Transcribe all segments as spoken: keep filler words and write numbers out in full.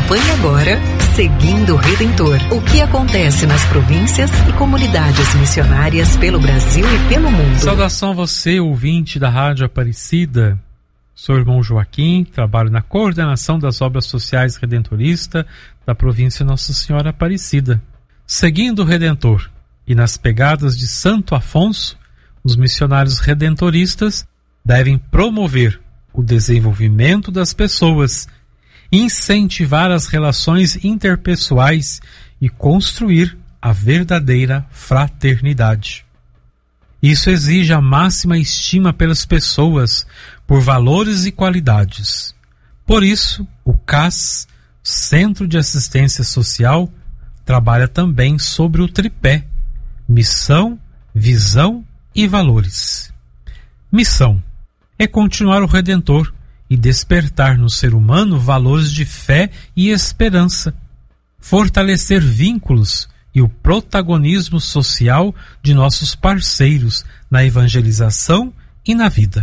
Acompanhe agora Seguindo o Redentor. O que acontece nas províncias e comunidades missionárias pelo Brasil e pelo mundo. Saudação a você, ouvinte da Rádio Aparecida. Sou o irmão Joaquim, trabalho na coordenação das obras sociais redentorista da província Nossa Senhora Aparecida. Seguindo o Redentor e nas pegadas de Santo Afonso, os missionários redentoristas devem promover o desenvolvimento das pessoas, incentivar as relações interpessoais e construir a verdadeira fraternidade. Isso exige a máxima estima pelas pessoas, por valores e qualidades. Por isso, o C A S, Centro de Assistência Social, trabalha também sobre o tripé: missão, visão e valores. Missão é continuar o Redentor e despertar no ser humano valores de fé e esperança, fortalecer vínculos e o protagonismo social de nossos parceiros na evangelização e na vida.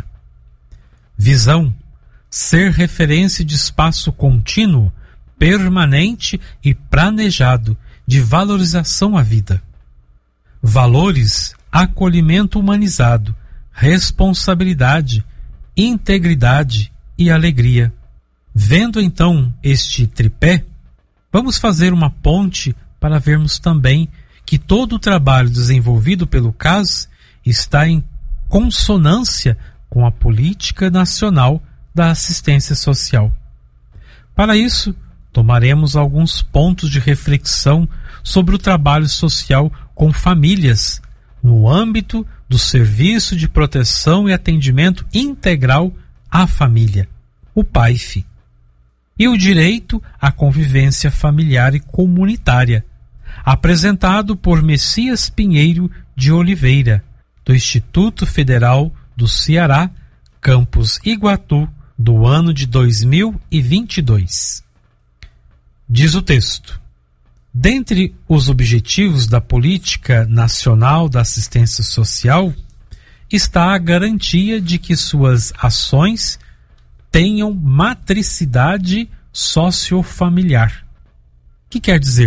Visão, ser referência de espaço contínuo, permanente e planejado de valorização à vida. Valores, acolhimento humanizado, responsabilidade, integridade e alegria. Vendo então este tripé, vamos fazer uma ponte para vermos também que todo o trabalho desenvolvido pelo C A S está em consonância com a política nacional da assistência social. Para isso, tomaremos alguns pontos de reflexão sobre o trabalho social com famílias, no âmbito do Serviço de Proteção e Atendimento Integral à Família, o P A I F, e o direito à convivência familiar e comunitária, apresentado por Messias Pinheiro de Oliveira, do Instituto Federal do Ceará, Campus Iguatu, do ano de dois mil e vinte e dois. Diz o texto: dentre os objetivos da Política Nacional da Assistência Social está a garantia de que suas ações tenham matricidade sociofamiliar. O que quer dizer?